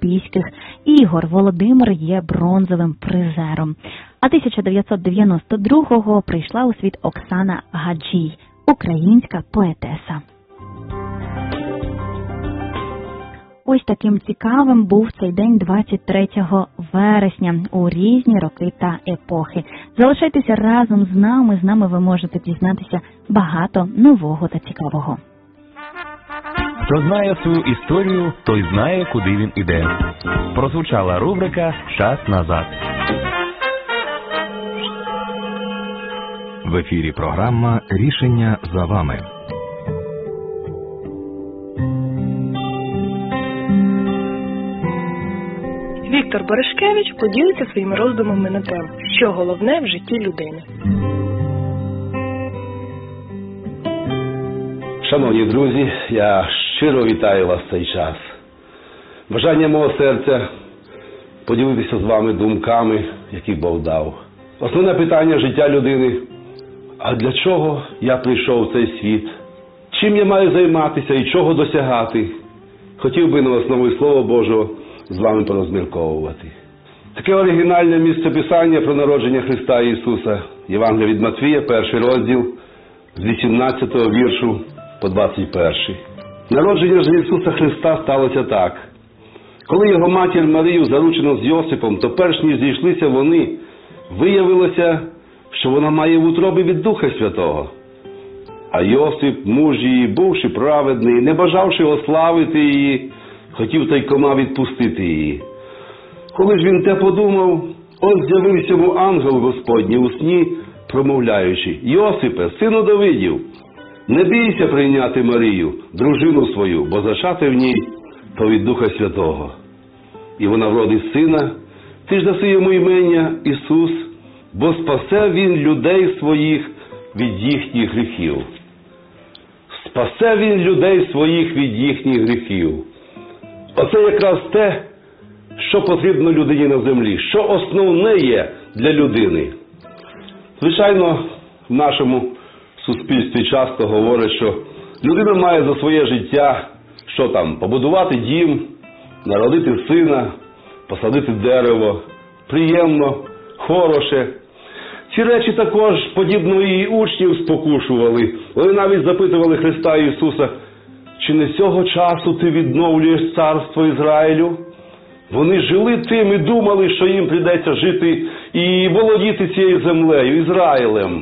Олімпійських ігор. Володимир є бронзовим призером. А 1992-го прийшла у світ Оксана Гаджій, українська поетеса. Ось таким цікавим був цей день 23 вересня у різні роки та епохи. Залишайтеся разом з нами ви можете дізнатися багато нового та цікавого. Хто знає свою історію, той знає, куди він іде. Прозвучала рубрика «Час назад». В ефірі програма «Рішення за вами». Віктор Бережкевич поділиться своїми роздумами на тему «Що головне в житті людини?». Шановні друзі, я щиро вітаю вас в цей час. Бажання мого серця поділитися з вами думками, які Бог дав. Основне питання життя людини – а для чого я прийшов в цей світ? Чим я маю займатися і чого досягати? Хотів би на основі Слова Божого з вами порозмірковувати. Таке оригінальне місцеписання про народження Христа Ісуса. Євангелія від Матвія, 1 розділ, з 18-го віршу по 21-й. Народження ж Ісуса Христа сталося так. Коли його матір Марію заручено з Йосипом, то перш ніж зійшлися вони, виявилося, що вона має в утробі від Духа Святого. А Йосип, муж її, бувши праведний, не бажавши ославити її, хотів тайкома відпустити її. Коли ж він те подумав, ось з'явився йому ангел Господній у сні, промовляючи: «Йосипе, сину Давидів, не бійся прийняти Марію, дружину свою, бо зачати в ній то від Духа Святого. І вона вродить сина, ти ж даси йому імення Ісус, бо спасе він людей своїх від їхніх гріхів». Спасе він людей своїх від їхніх гріхів. Оце якраз те, що потрібно людині на землі, що основне є для людини. Звичайно, в нашому суспільстві часто говорять, що людина має за своє життя, що там, побудувати дім, народити сина, посадити дерево, приємно, хороше. Ці речі також, подібно і учнів спокушували. Вони навіть запитували Христа Ісуса: «Чи не цього часу ти відновлюєш царство Ізраїлю?» Вони жили тим і думали, що їм прийдеться жити і володіти цією землею, Ізраїлем.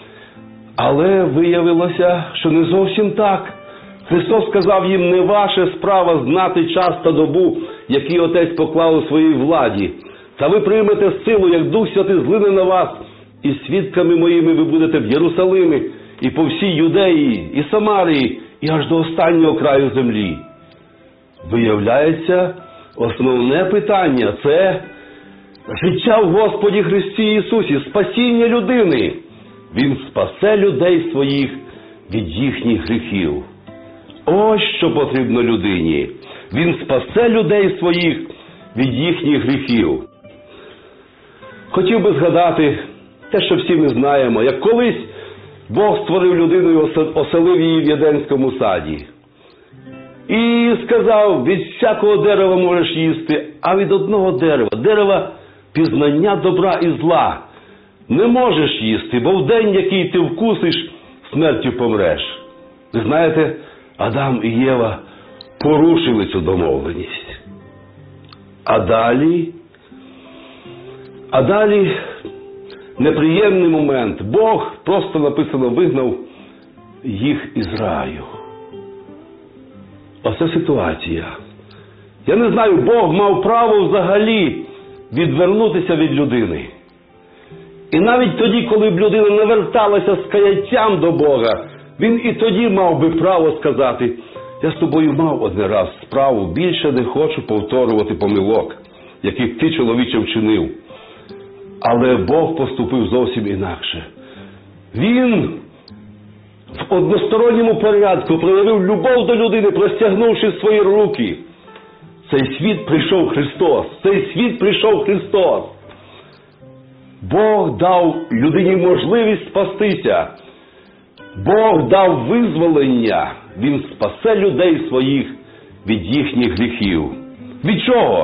Але виявилося, що не зовсім так. Христос сказав їм: «Не ваша справа знати час та добу, який Отець поклав у своїй владі. Та ви приймете силу, як Дух Святий злине на вас, і свідками моїми ви будете в Єрусалимі, і по всій Юдеї, і Самарії, і аж до останнього краю землі». Виявляється, основне питання – це життя в Господі Христі Ісусі, спасіння людини. Він спасе людей своїх від їхніх гріхів. Ось що потрібно людині. Він спасе людей своїх від їхніх гріхів. Хотів би згадати те, що всі ми знаємо, як колись Бог створив людину і оселив її в Єденському саді. І сказав: «Від всякого дерева можеш їсти, а від одного дерева, дерева пізнання добра і зла, не можеш їсти, бо в день, який ти вкусиш, смертю помреш». Ви знаєте, Адам і Єва порушили цю домовленість. А далі неприємний момент. Бог, просто написано, вигнав їх із раю. Оце ситуація. Я не знаю, Бог мав право взагалі відвернутися від людини. І навіть тоді, коли б людина не верталася з каяттям до Бога, він і тоді мав би право сказати: «Я з тобою мав один раз справу, більше не хочу повторювати помилок, які ти, чоловіче, вчинив». Але Бог поступив зовсім інакше. Він в односторонньому порядку проявив любов до людини, простягнувши свої руки. Цей світ прийшов Христос. Цей світ прийшов Христос. Бог дав людині можливість спастися. Бог дав визволення. Він спасе людей своїх від їхніх гріхів. Від чого?